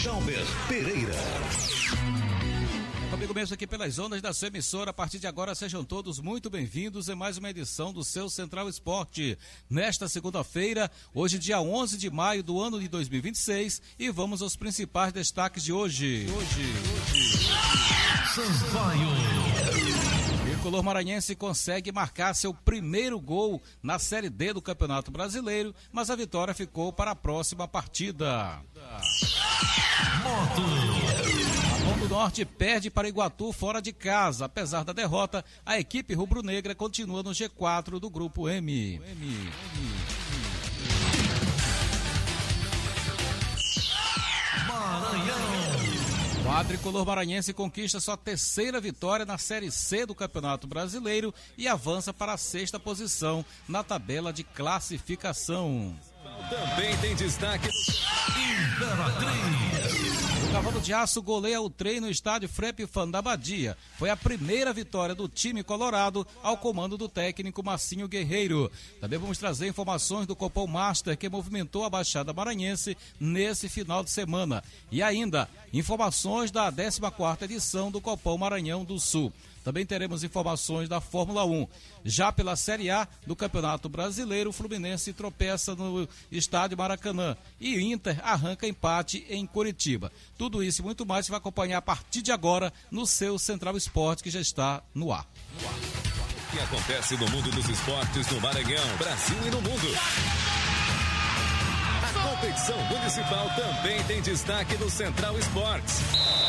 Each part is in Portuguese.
Jalber Pereira. Comigo mesmo aqui pelas ondas da sua emissora. A partir de agora, sejam todos muito bem-vindos em mais uma edição do seu Central Esporte. Nesta segunda-feira, hoje dia 11 de maio do ano de 2026, e vamos aos principais destaques de hoje. Sampaio. O tricolor maranhense consegue marcar seu primeiro gol na Série D do Campeonato Brasileiro, mas a vitória ficou para a próxima partida. O Norte perde para Iguatu fora de casa. Apesar da derrota, a equipe rubro-negra continua no G4 do Grupo M. Maranhão. O tricolor maranhense conquista sua terceira vitória na Série C do Campeonato Brasileiro e avança para a sexta posição na tabela de classificação. Também tem destaque Imperatriz. O Cavalo de Aço goleia o trem no estádio Frep Fan da Badia. Foi a primeira vitória do time colorado ao comando do técnico Marcinho Guerreiro. Também vamos trazer informações do Copom Master que movimentou a Baixada Maranhense nesse final de semana. E ainda, informações da 14ª edição do Copom Maranhão do Sul. Também teremos informações da Fórmula 1. Já pela Série A do Campeonato Brasileiro, o Fluminense tropeça no estádio Maracanã e o Inter arranca empate em Curitiba. Tudo isso e muito mais você vai acompanhar a partir de agora no seu Central Esporte, que já está no ar. O que acontece no mundo dos esportes no Maranhão, Brasil e no mundo. A competição municipal também tem destaque no Central Esportes.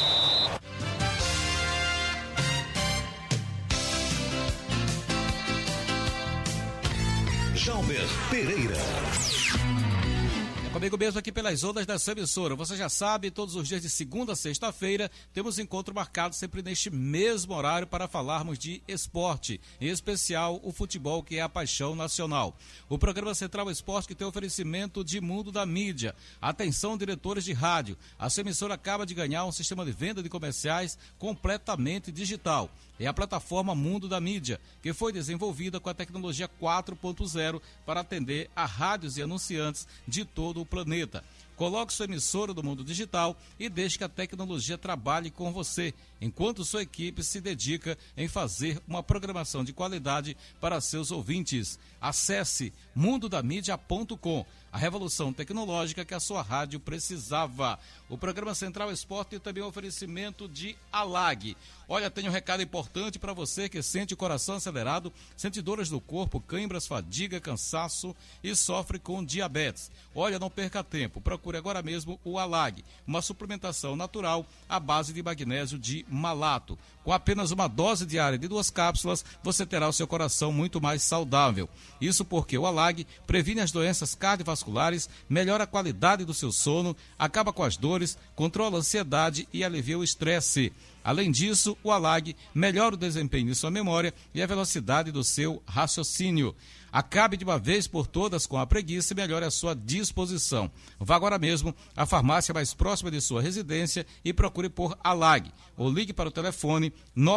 Jalber Pereira. Comigo mesmo aqui pelas ondas da sua emissora. Você já sabe, todos os dias de segunda a sexta-feira temos encontro marcado sempre neste mesmo horário para falarmos de esporte, em especial o futebol, que é a paixão nacional. O programa Central Esporte, que tem oferecimento de Mundo da Mídia. Atenção, diretores de rádio, a sua emissora acaba de ganhar um sistema de venda de comerciais completamente digital. É a plataforma Mundo da Mídia, que foi desenvolvida com a tecnologia 4.0 para atender a rádios e anunciantes de todo o planeta. Coloque sua emissora do mundo digital e deixe que a tecnologia trabalhe com você, enquanto sua equipe se dedica em fazer uma programação de qualidade para seus ouvintes. Acesse mundodamídia.com, a revolução tecnológica que a sua rádio precisava. O programa Central Esporte tem também um oferecimento de Alag. Olha, tem um recado importante para você que sente o coração acelerado, sente dores do corpo, cãibras, fadiga, cansaço e sofre com diabetes. Olha, não perca tempo, procure agora mesmo o Alag, uma suplementação natural à base de magnésio de malato. Com apenas uma dose diária de 2 cápsulas, você terá o seu coração muito mais saudável. Isso porque o Alag previne as doenças cardiovasculares, melhora a qualidade do seu sono, acaba com as dores, controla a ansiedade e alivia o estresse. Além disso, o Alag melhora o desempenho de sua memória e a velocidade do seu raciocínio. Acabe de uma vez por todas com a preguiça e melhore a sua disposição. Vá agora mesmo à farmácia mais próxima de sua residência e procure por Alag. Ou ligue para o telefone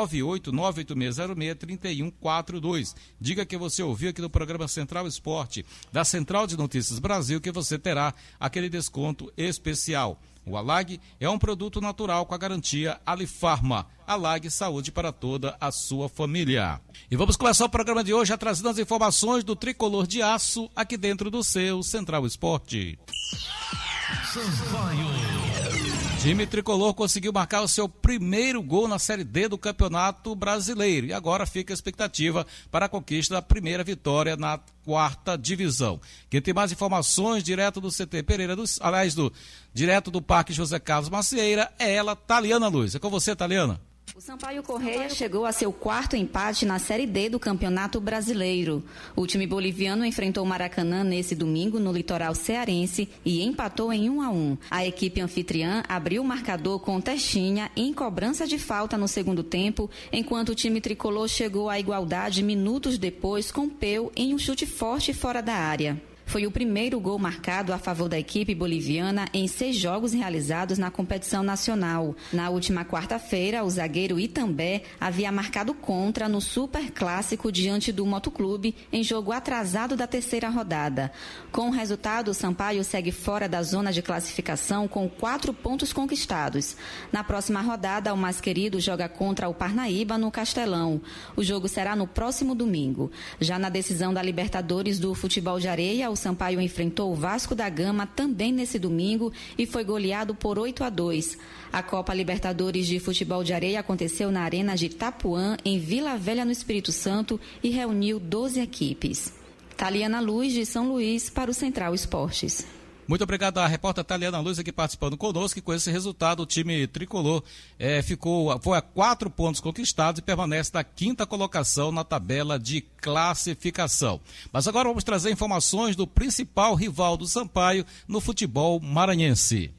98986063142. Diga que você ouviu aqui no programa Central Esporte, da Central de Notícias Brasil, que você terá aquele desconto especial. O Alag é um produto natural com a garantia Alifarma. Alag, saúde para toda a sua família. E vamos começar o programa de hoje trazendo as informações do Tricolor de Aço aqui dentro do seu Central Esporte. Sampaio. Time tricolor conseguiu marcar o seu primeiro gol na Série D do Campeonato Brasileiro e agora fica a expectativa para a conquista da primeira vitória na 4ª divisão. Quem tem mais informações direto do CT Pereira, direto do Parque José Carlos Macieira, é ela, Taliana Luz. É com você, Taliana. O Sampaio Correia chegou a seu 4º empate na Série D do Campeonato Brasileiro. O time boliviano enfrentou o Maracanã nesse domingo no litoral cearense e empatou em 1-1. A equipe anfitriã abriu o marcador com Texinha em cobrança de falta no segundo tempo, enquanto o time tricolor chegou à igualdade minutos depois com Peu em um chute forte fora da área. Foi o primeiro gol marcado a favor da equipe boliviana em 6 jogos realizados na competição nacional. Na última quarta-feira, o zagueiro Itambé havia marcado contra no Superclássico diante do Motoclube em jogo atrasado da terceira rodada. Com o resultado, o Sampaio segue fora da zona de classificação com 4 pontos conquistados. Na próxima rodada, o mais querido joga contra o Parnaíba no Castelão. O jogo será no próximo domingo. Já na decisão da Libertadores do futebol de areia, o Sampaio enfrentou o Vasco da Gama também nesse domingo e foi goleado por 8-2. A Copa Libertadores de futebol de areia aconteceu na Arena de Itapuã, em Vila Velha, no Espírito Santo, e reuniu 12 equipes. Taliana Luz, de São Luís, para o Central Esportes. Muito obrigado à repórter Taliana Luz aqui participando conosco, e com esse resultado o time tricolor foi a 4 pontos conquistados e permanece na 5ª colocação na tabela de classificação. Mas agora vamos trazer informações do principal rival do Sampaio no futebol maranhense.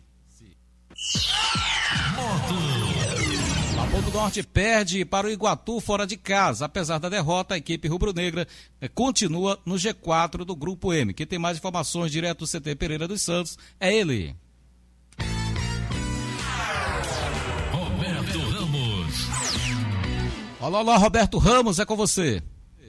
A Ponto do Norte perde para o Iguatu fora de casa. Apesar da derrota, a equipe rubro-negra continua no G4 do Grupo M. Quem tem mais informações direto do CT Pereira dos Santos é ele. Roberto Ramos. Olá, Roberto Ramos, é com você.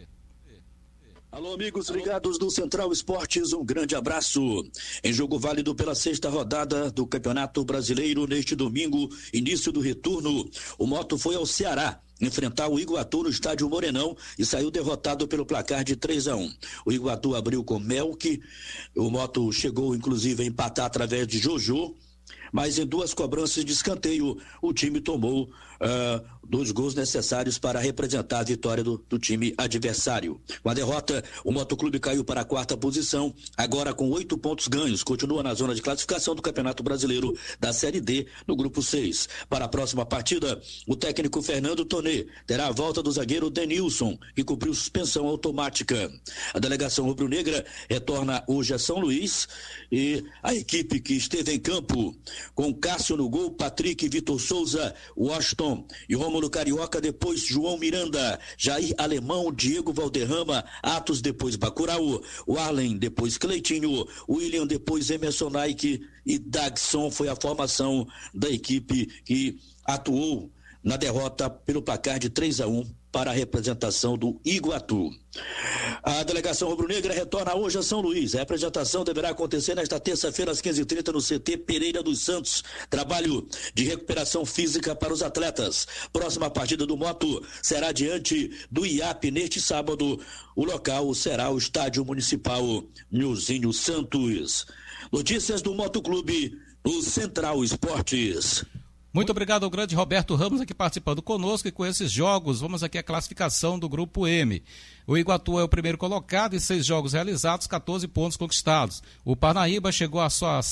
Alô, amigos ligados do Central Esportes, um grande abraço. Em jogo válido pela 6ª rodada do Campeonato Brasileiro, neste domingo, início do retorno, o Moto foi ao Ceará enfrentar o Iguatu no estádio Morenão e saiu derrotado pelo placar de 3-1. O Iguatu abriu com Melk, o Moto chegou inclusive a empatar através de Jojo, mas em 2 cobranças de escanteio o time tomou 2 gols necessários para representar a vitória do time adversário. Com a derrota, o Motoclube caiu para a 4ª posição, agora com 8 pontos ganhos, continua na zona de classificação do Campeonato Brasileiro da Série D, no Grupo 6. Para a próxima partida, o técnico Fernando Tonê terá a volta do zagueiro Denilson, que cumpriu suspensão automática. A delegação rubro-negra retorna hoje a São Luís e a equipe que esteve em campo com Cássio no gol, Patrick, Vitor Souza, Washington e Rômulo Carioca, depois João Miranda, Jair Alemão, Diego Valderrama, Atos, depois Bacurau, Warlen, depois Cleitinho, William, depois Emerson Nike e Dagson. Foi a formação da equipe que atuou na derrota pelo placar de 3-1 para a representação do Iguatu. A delegação rubro-negra retorna hoje a São Luís. A representação deverá acontecer nesta terça-feira às 15h30 no CT Pereira dos Santos. Trabalho de recuperação física para os atletas. Próxima partida do Moto será diante do IAP neste sábado. O local será o Estádio Municipal Nilzinho Santos. Notícias do Motoclube no Central Esportes. Muito obrigado ao grande Roberto Ramos aqui participando conosco, e com esses jogos vamos aqui à classificação do Grupo M. O Iguatu é o primeiro colocado em 6 jogos realizados, 14 pontos conquistados. O Parnaíba chegou à sua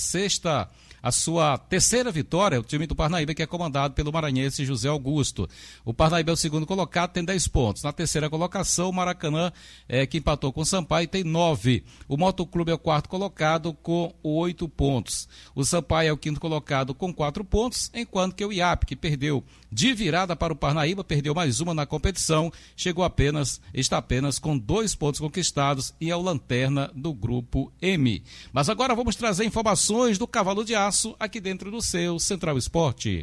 terceira vitória, o time do Parnaíba, que é comandado pelo maranhense José Augusto. O Parnaíba é o segundo colocado, tem 10 pontos. Na terceira colocação, o Maracanã, que empatou com o Sampaio, tem 9. O Motoclube é o 4º colocado com 8 pontos. O Sampaio é o 5º colocado com 4 pontos, enquanto que o IAP, que perdeu de virada para o Parnaíba, perdeu mais uma na competição, está apenas com 2 pontos conquistados e é o lanterna do Grupo M. Mas agora vamos trazer informações do Cavalo de Aço aqui dentro do seu Central Esporte.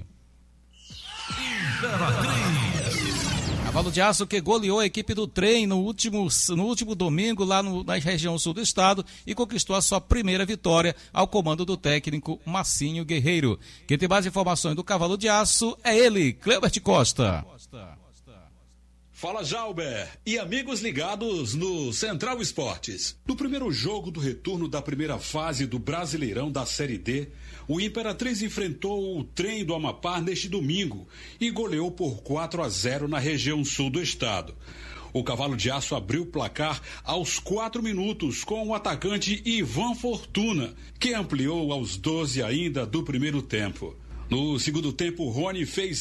Cavalo de Aço que goleou a equipe do Trem no último domingo lá na região sul do estado e conquistou a sua primeira vitória ao comando do técnico Massinho Guerreiro. Quem tem mais informações do Cavalo de Aço é ele, Cleubert Costa. Fala, Jalber e amigos ligados no Central Esportes. No primeiro jogo do retorno da primeira fase do Brasileirão da Série D, o Imperatriz enfrentou o Trem do Amapá neste domingo e goleou por 4-0 na região sul do estado. O Cavalo de Aço abriu o placar aos 4 minutos com o atacante Ivan Fortuna, que ampliou aos 12 ainda do primeiro tempo. No segundo tempo, Rony fez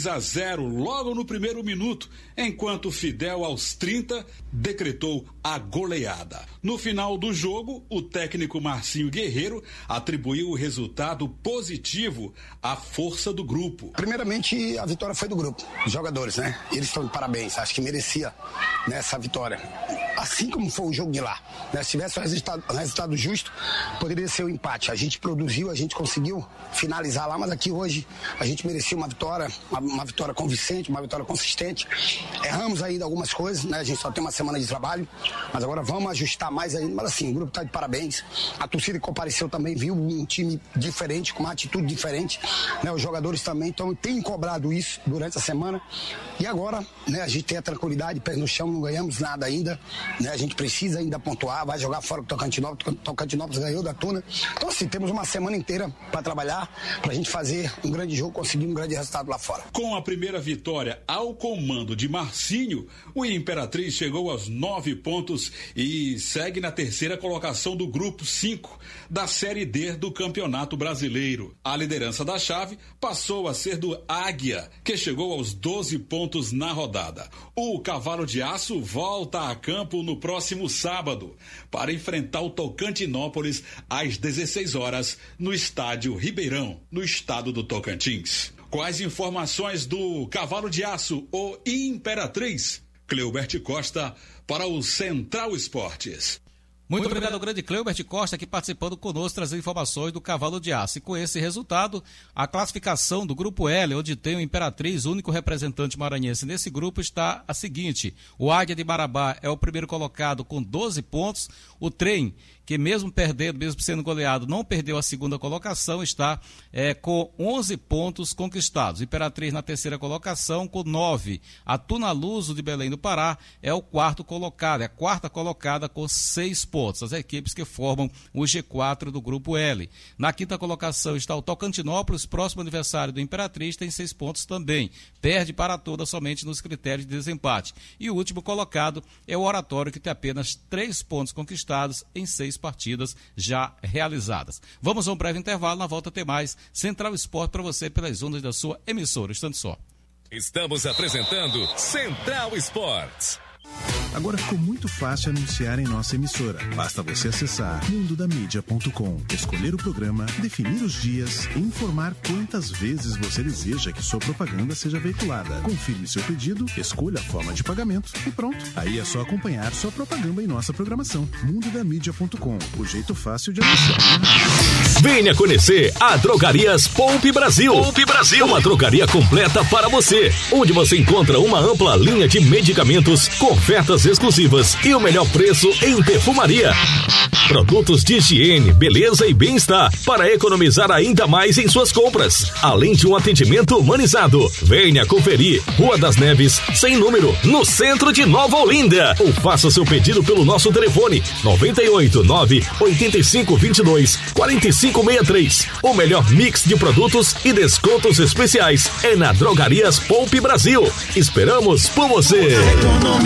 3-0 logo no primeiro minuto, enquanto Fidel, aos 30, decretou a goleada. No final do jogo, o técnico Marcinho Guerreiro atribuiu o resultado positivo à força do grupo. Primeiramente, a vitória foi do grupo, os jogadores, né? Eles estão de parabéns, acho que merecia nessa vitória. Assim como foi o jogo de lá, né? Se tivesse um resultado justo, poderia ser o empate. A gente produziu, a gente conseguiu finalizar lá, mas aqui hoje a gente merecia uma vitória convincente, uma vitória consistente. Erramos ainda algumas coisas, né? A gente só tem uma semana de trabalho, mas agora vamos ajustar mais ainda. Mas assim, o grupo está de parabéns. A torcida que compareceu também viu um time diferente, com uma atitude diferente, né? Os jogadores também, então tem cobrado isso durante a semana. E agora, né, a gente tem a tranquilidade, pés no chão, não ganhamos nada ainda, né? A gente precisa ainda pontuar, vai jogar fora com o Tocantinópolis ganhou da Tuna. Então assim, temos uma semana inteira para trabalhar, para a gente fazer um grande jogo, conseguir um grande resultado lá fora. Com a primeira vitória ao comando de Marcinho, o Imperatriz chegou aos 9 pontos e segue na terceira colocação do grupo 5 da Série D do Campeonato Brasileiro. A liderança da chave passou a ser do Águia, que chegou aos 12 pontos na rodada. O Cavalo de Aço volta a campo no próximo sábado para enfrentar o Tocantinópolis às 16 horas no estádio Ribeirão, no estado do Tocantins. Com as informações do Cavalo de Aço, o Imperatriz, Cleubert Costa para o Central Esportes. Muito obrigado ao grande Cleubert Costa aqui participando conosco, trazendo informações do Cavalo de Aço. E com esse resultado, a classificação do Grupo L, onde tem o Imperatriz, único representante maranhense nesse grupo, está a seguinte: o Águia de Marabá é o primeiro colocado com 12 pontos, o Trem, que mesmo perdendo, mesmo sendo goleado, não perdeu a segunda colocação, está com 11 pontos conquistados. Imperatriz na terceira colocação com 9. A Tunaluso de Belém do Pará é o quarto colocado, é a quarta colocada com 6 pontos. As equipes que formam o G4 do Grupo L. Na quinta colocação está o Tocantinópolis, próximo adversário do Imperatriz, tem 6 pontos também. Perde para toda somente nos critérios de desempate. E o último colocado é o Oratório, que tem apenas 3 pontos conquistados em 6 partidas já realizadas. Vamos a um breve intervalo, na volta tem mais Central Esporte para você pelas ondas da sua emissora. Instante só. Estamos apresentando Central Esportes. Agora ficou muito fácil anunciar em nossa emissora. Basta você acessar mundodamídia.com, escolher o programa, definir os dias e informar quantas vezes você deseja que sua propaganda seja veiculada. Confirme seu pedido, escolha a forma de pagamento e pronto. Aí é só acompanhar sua propaganda em nossa programação. mundodamídia.com, o jeito fácil de anunciar. Venha conhecer a Drogarias Poupe Brasil. Poupe Brasil, uma drogaria completa para você, onde você encontra uma ampla linha de medicamentos com ofertas exclusivas e o melhor preço em perfumaria. Produtos de higiene, beleza e bem-estar para economizar ainda mais em suas compras, além de um atendimento humanizado. Venha conferir. Rua das Neves, sem número, no centro de Nova Olinda. Ou faça seu pedido pelo nosso telefone 989-8522-4563. O melhor mix de produtos e descontos especiais é na Drogarias Poupe Brasil. Esperamos por você.